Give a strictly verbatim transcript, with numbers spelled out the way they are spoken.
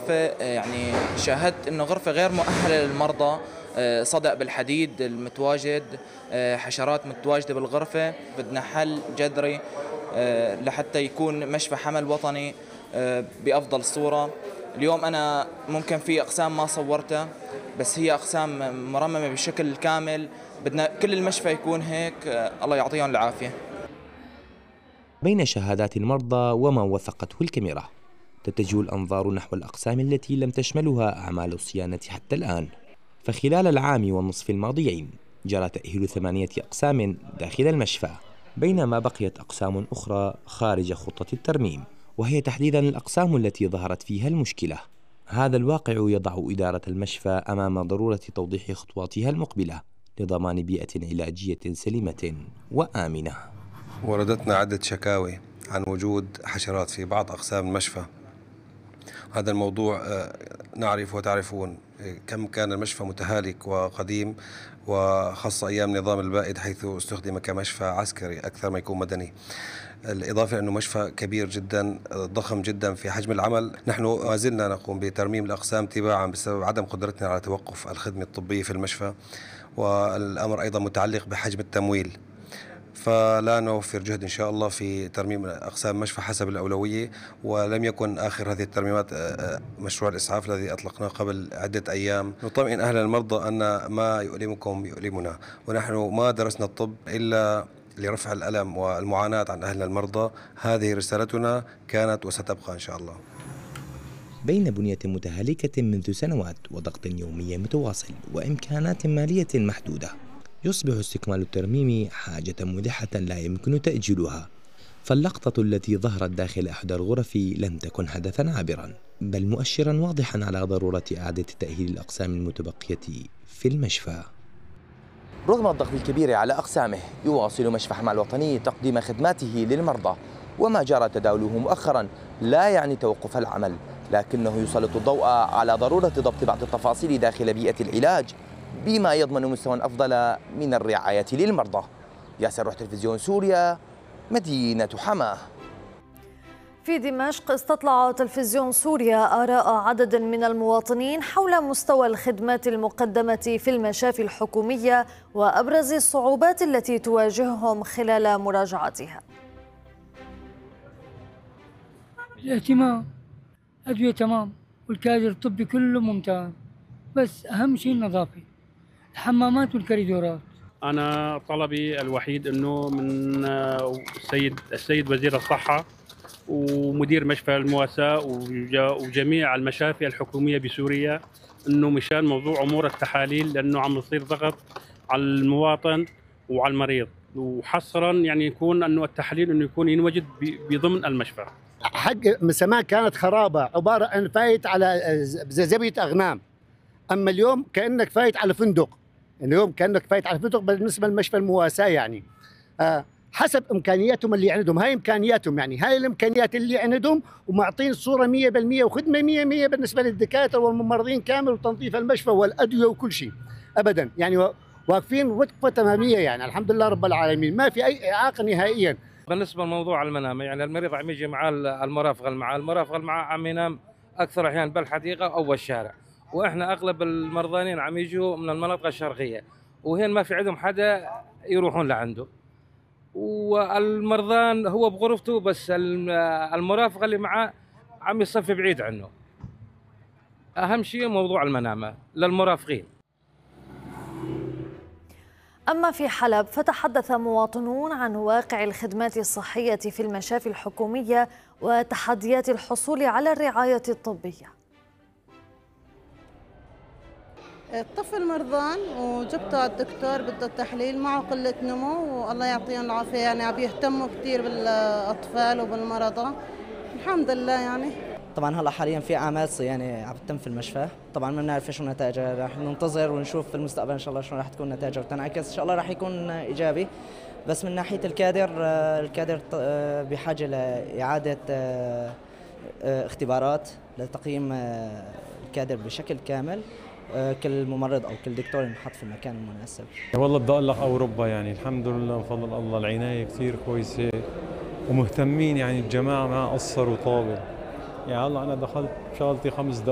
الغرفة يعني شاهدت إنه غرفة غير مؤهلة للمرضى، صدأ بالحديد المتواجد، حشرات متواجدة بالغرفة. بدنا حل جذري لحتى يكون مشفى حمل وطني بأفضل صورة. اليوم أنا ممكن في أقسام ما صورتها، بس هي أقسام مرممة بشكل كامل. بدنا كل المشفى يكون هيك. الله يعطيهم العافية. بين شهادات المرضى وما وثقته الكاميرا تتجه الأنظار نحو الأقسام التي لم تشملها أعمال الصيانة حتى الآن. فخلال العام والنصف الماضيين جرى تأهيل ثمانية أقسام داخل المشفى، بينما بقيت أقسام أخرى خارج خطة الترميم، وهي تحديدا الأقسام التي ظهرت فيها المشكلة. هذا الواقع يضع إدارة المشفى أمام ضرورة توضيح خطواتها المقبلة لضمان بيئة علاجية سليمة وآمنة. وردتنا عدة شكاوي عن وجود حشرات في بعض أقسام المشفى. هذا الموضوع نعرف وتعرفون كم كان المشفى متهالك وقديم، وخاصة أيام نظام البائد حيث استخدم كمشفى عسكري أكثر ما يكون مدني. الإضافة أنه مشفى كبير جدا ضخم جدا في حجم العمل. نحن ما زلنا نقوم بترميم الأقسام تباعا بسبب عدم قدرتنا على توقف الخدمة الطبية في المشفى، والأمر أيضا متعلق بحجم التمويل. فلا نوفر جهد إن شاء الله في ترميم أقسام المشفى حسب الأولوية. ولم يكن آخر هذه الترميمات مشروع الإسعاف الذي أطلقناه قبل عدة أيام. نطمئن أهل المرضى أن ما يؤلمكم يؤلمنا، ونحن ما درسنا الطب إلا لرفع الألم والمعاناة عن أهل المرضى. هذه رسالتنا كانت وستبقى إن شاء الله. بين بنية متهالكة منذ سنوات وضغط يومي متواصل وإمكانات مالية محدودة، يصبح استكمال الترميم حاجة ملحة لا يمكن تأجيلها. فاللقطة التي ظهرت داخل إحدى الغرف لم تكن حدثا عابرا، بل مؤشرا واضحا على ضرورة إعادة تأهيل الأقسام المتبقية في المشفى. رغم الضغط الكبير على أقسامه، يواصل مشفى حمى الوطني تقديم خدماته للمرضى، وما جرى تداوله مؤخرا لا يعني توقف العمل، لكنه يسلط الضوء على ضرورة ضبط بعض التفاصيل داخل بيئة العلاج بما يضمن مستوى أفضل من الرعاية للمرضى. ياسر روح تلفزيون سوريا، مدينة حماه. في دمشق استطلع تلفزيون سوريا آراء عدد من المواطنين حول مستوى الخدمات المقدمة في المشافي الحكومية وأبرز الصعوبات التي تواجههم خلال مراجعتها. الاهتمام، أدوية تمام، والكادر الطبي كله ممتاز، بس أهم شيء النظافة، الحمامات والكريدورات. أنا طلبي الوحيد أنه من السيد السيد وزير الصحة ومدير مشفى المواساة وجميع المشافي الحكومية بسوريا أنه مشان موضوع أمور التحاليل، لأنه عم يصير ضغط على المواطن وعلى المريض، وحصرا يعني يكون أنه التحاليل أنه يكون ينوجد بضمن المشفى. حق من زمان كانت خرابة عبارة عن فايت على زبية أغنام، أما اليوم كأنك فايت على فندق. اليوم كأنك فايت على فندق بالنسبة لمشفى المواساة. يعني آه حسب إمكانياتهم اللي عندهم، هاي إمكانياتهم، يعني هاي الإمكانيات اللي عندهم، ومعطين صورة مية بالمية وخدمة مية مية بالنسبة للدكاترة والممرضين كامل، وتنظيف المشفى والأدوية وكل شيء أبدا. يعني واقفين وقفة تمامية، يعني الحمد لله رب العالمين، ما في أي إعاقة نهائيا. بالنسبة لموضوع المنام، يعني المريض عم يجي مع المرافق المعاه المرافق المعاه عم ينام أكثر أحيان بالحديقة أو بالشارع، وإحنا أغلب المرضانين عم يجوا من المناطق الشرقية، وهين ما في عندهم حدا يروحون لعنده، والمرضان هو بغرفته، بس المرافق اللي معاه عم يصفي بعيد عنه. أهم شيء موضوع المنامة للمرافقين. أما في حلب فتحدث مواطنون عن واقع الخدمات الصحية في المشافي الحكومية وتحديات الحصول على الرعاية الطبية. الطفل مرضان وجبته على الدكتور بده التحليل، معه قلة نمو والله يعطيهم العافية، يعني عم يهتموا كثير بالأطفال وبالمرضى الحمد لله. يعني طبعا هلا حاليا في اعمال صيانه عم تتم في المشفى، طبعا ما بنعرف شو نتائجها، رح ننتظر ونشوف في المستقبل ان شاء الله شو رح تكون نتائجها وتنعكس، ان شاء الله رح يكون ايجابي. بس من ناحيه الكادر، الكادر بحاجه لاعاده اختبارات لتقييم الكادر بشكل كامل، كل ممرض او كل دكتور ينحط في المكان المناسب. والله بدي اقول لك اوروبا، يعني الحمد لله بفضل الله العنايه كثير كويسه ومهتمين، يعني الجماعه ما قصروا طابه. يعني هلا انا دخلت شغلتي خمس دقائق